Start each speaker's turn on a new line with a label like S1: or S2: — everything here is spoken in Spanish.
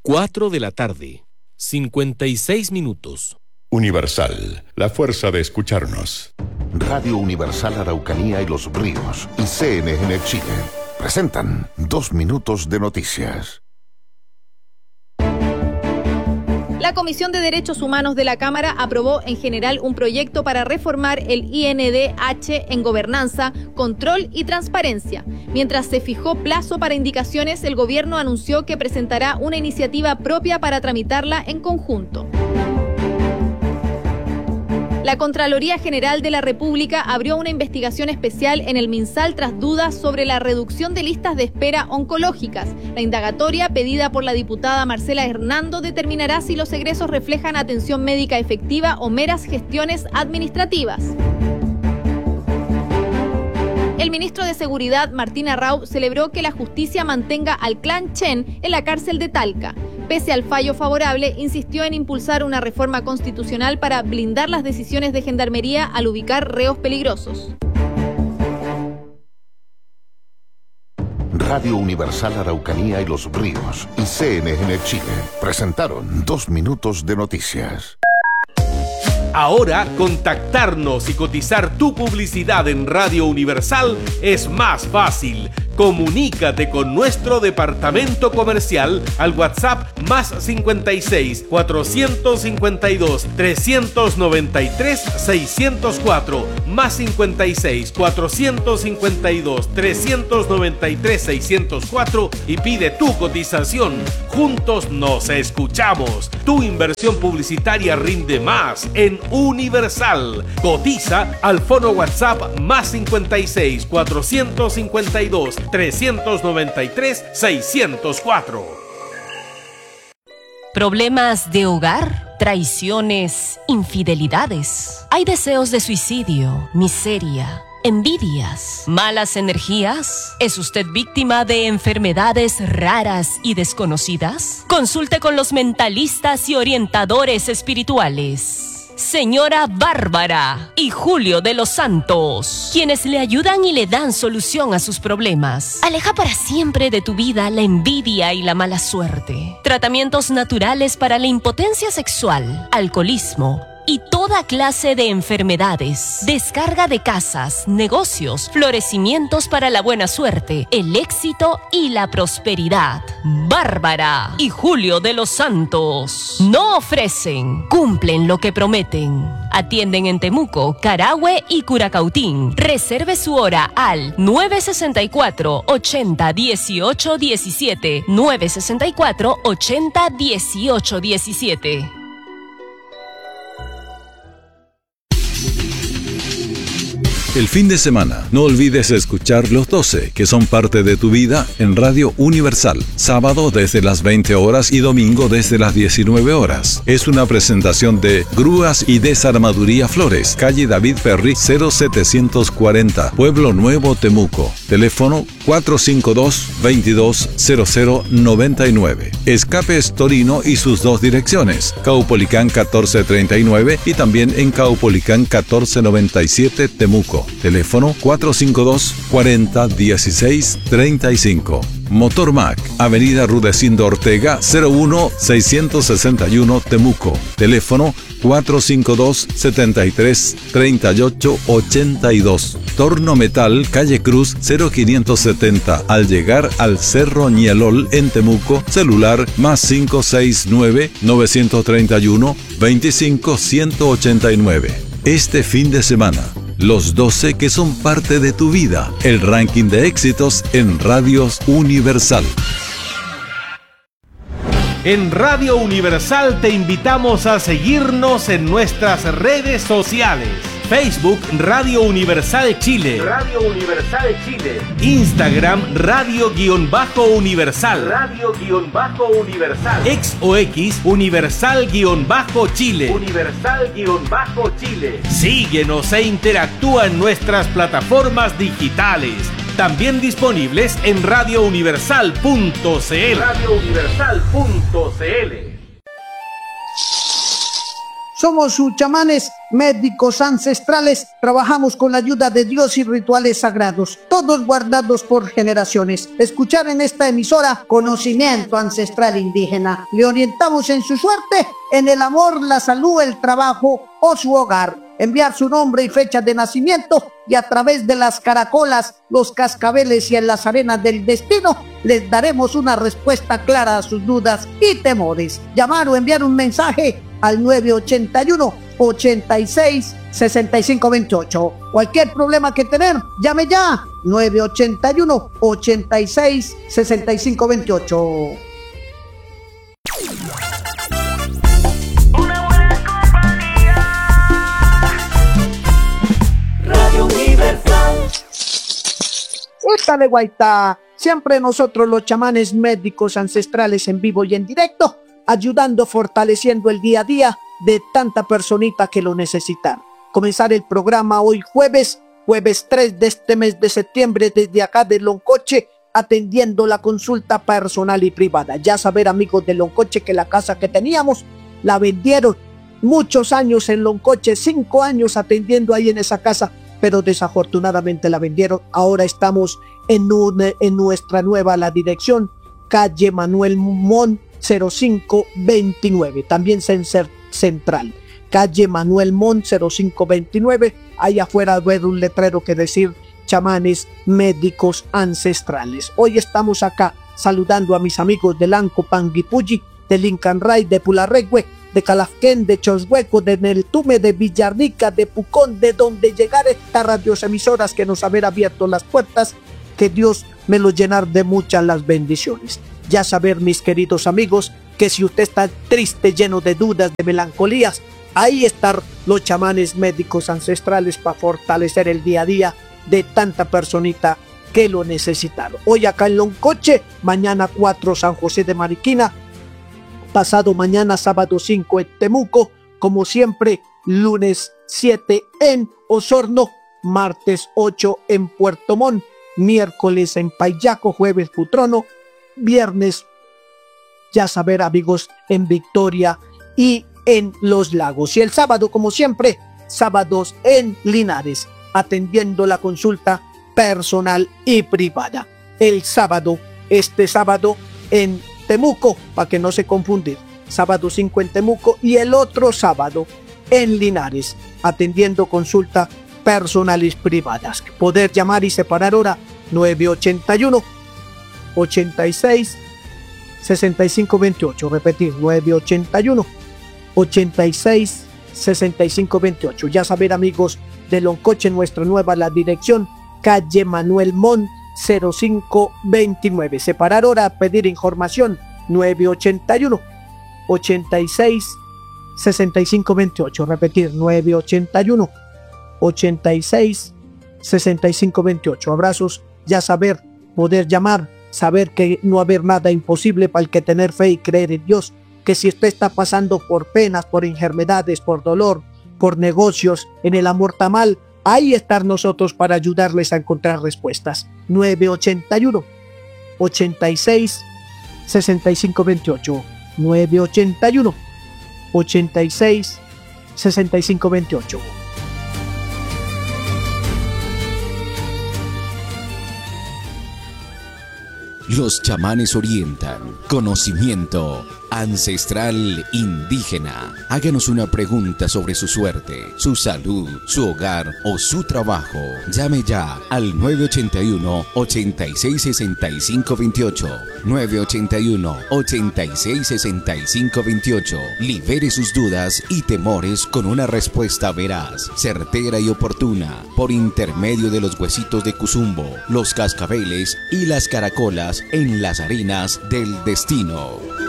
S1: 4 de la tarde, 56 minutos.
S2: Universal, la fuerza de escucharnos.
S3: Radio Universal Araucanía y Los Ríos y CNN Chile presentan 2 minutos de noticias.
S4: La Comisión de Derechos Humanos de la Cámara aprobó en general un proyecto para reformar el INDH en gobernanza, control y transparencia. Mientras se fijó plazo para indicaciones, el gobierno anunció que presentará una iniciativa propia para tramitarla en conjunto. La Contraloría General de la República abrió una investigación especial en el MinSal tras dudas sobre la reducción de listas de espera oncológicas. La indagatoria, pedida por la diputada Marcela Hernando, determinará si los egresos reflejan atención médica efectiva o meras gestiones administrativas. El ministro de Seguridad, Martín Arrau, celebró que la justicia mantenga al clan Chen en la cárcel de Talca. Pese al fallo favorable, insistió en impulsar una reforma constitucional para blindar las decisiones de Gendarmería al ubicar reos peligrosos.
S3: Radio Universal Araucanía y Los Ríos y CNN Chile presentaron 2 minutos de noticias.
S5: Ahora, contactarnos y cotizar tu publicidad en Radio Universal es más fácil. Comunícate con nuestro departamento comercial al WhatsApp más 56 452 393 604 más 56 452 393 604 y pide tu cotización. Juntos nos escuchamos. Tu inversión publicitaria rinde más en Universal. Cotiza al fono WhatsApp más 56 452 393 604.
S6: ¿Problemas de hogar? ¿Traiciones? ¿Infidelidades? ¿Hay deseos de suicidio? ¿Miseria? ¿Envidias? ¿Malas energías? ¿Es usted víctima de enfermedades raras y desconocidas? Consulte con los mentalistas y orientadores espirituales. Señora Bárbara y Julio de los Santos, quienes le ayudan y le dan solución a sus problemas. Aleja para siempre de tu vida la envidia y la mala suerte. Tratamientos naturales para la impotencia sexual, alcoholismo y toda clase de enfermedades. Descarga de casas, negocios, florecimientos para la buena suerte, el éxito y la prosperidad. Bárbara y Julio de los Santos no ofrecen, cumplen lo que prometen. Atienden en Temuco, Carahue y Curacautín. Reserve su hora al 964-80-18-17. 964-80-18-17.
S7: El fin de semana, no olvides escuchar Los 12, que son parte de tu vida, en Radio Universal. Sábado desde las 20 horas y domingo desde las 19 horas. Es una presentación de Grúas y Desarmaduría Flores, calle David Perry 0740, Pueblo Nuevo, Temuco. Teléfono 452-220099. Escapes Torino y sus 2 direcciones, Caupolicán 1439 y también en Caupolicán 1497, Temuco. Teléfono 452-401635. Motor Mac, Avenida Rudecindo Ortega 01661 Temuco. Teléfono 452-733882. Torno Metal, calle Cruz 0570. Al llegar al Cerro Ñelol en Temuco, celular más 569-931-25189. Este fin de semana, Los 12 que son parte de tu vida. El ranking de éxitos en Radios Universal.
S5: En Radio Universal te invitamos a seguirnos en nuestras redes sociales. Facebook Radio Universal Chile. Radio Universal Chile. Instagram Radio-Universal. Radio-Universal. Ex o X Universal-Chile. Universal-Chile. Síguenos e interactúa en nuestras plataformas digitales. También disponibles en radiouniversal.cl. radiouniversal.cl.
S8: Somos sus chamanes médicos ancestrales. Trabajamos con la ayuda de Dios y rituales sagrados, todos guardados por generaciones. Escuchar en esta emisora conocimiento ancestral indígena. Le orientamos en su suerte, en el amor, la salud, el trabajo o su hogar. Enviar su nombre y fecha de nacimiento y a través de las caracolas, los cascabeles y en las arenas del destino les daremos una respuesta clara a sus dudas y temores. Llamar o enviar un mensaje al 981-86-6528. Cualquier problema que tener, llame ya. 981-86-6528. Dale, guaita. Siempre nosotros los chamanes médicos ancestrales en vivo y en directo, ayudando, fortaleciendo el día a día de tanta personita que lo necesitan. Comenzar el programa hoy jueves 3 de este mes de septiembre desde acá de Loncoche, atendiendo la consulta personal y privada. Ya saber, amigos de Loncoche, que la casa que teníamos la vendieron. Muchos años en Loncoche, 5 años atendiendo ahí en esa casa, pero desafortunadamente la vendieron. Ahora estamos en nuestra nueva la dirección, calle Manuel Mon 0529, también central, calle Manuel Mon 0529. Ahí afuera va un letrero que decir chamanes médicos ancestrales. Hoy estamos acá saludando a mis amigos de Lanco, Panguipulli, de Lincanray, de Pularregüe, de Calafquén, de Choshueco, de Neltume, de Villarrica, de Pucón, de donde llegar estas radioemisoras que nos haber abierto las puertas. Que Dios me lo llenar de muchas las bendiciones. Ya saber, mis queridos amigos, que si usted está triste, lleno de dudas, de melancolías, ahí están los chamanes médicos ancestrales para fortalecer el día a día de tanta personita que lo necesitaron. Hoy acá en Loncoche, mañana 4 San José de Mariquina, pasado mañana sábado 5 en Temuco, como siempre lunes 7 en Osorno, martes 8 en Puerto Montt, miércoles en Payaco, jueves Putrono, viernes, ya saber, amigos, en Victoria y en Los Lagos. Y el sábado, como siempre, sábados en Linares, atendiendo la consulta personal y privada. El sábado, este sábado en Temuco, para que no se confundir, sábado 5 en Temuco y el otro sábado en Linares, atendiendo consulta personales privadas. Poder llamar y separar hora 981 86 65 28. Repetir, 981 86 65 28. Ya saber, amigos de Loncoche, nuestra nueva la dirección, calle Manuel Mon 0529. Separar hora, pedir información 981 86 65 28. Repetir, 981 86 65 28. Abrazos. Ya saber, poder llamar, saber que no haber nada imposible para el que tener fe y creer en Dios, que si usted está pasando por penas, por enfermedades, por dolor, por negocios, en el amor tamal, ahí estar nosotros para ayudarles a encontrar respuestas. 981 86 65 28. 981 86 65 28.
S1: Los chamanes orientan. Conocimiento ancestral indígena. Háganos una pregunta sobre su suerte, su salud, su hogar o su trabajo. Llame ya al 981-866528. 981-866528. Libere sus dudas y temores con una respuesta veraz, certera y oportuna, por intermedio de los huesitos de Cuzumbo, los cascabeles y las caracolas en las arenas del destino.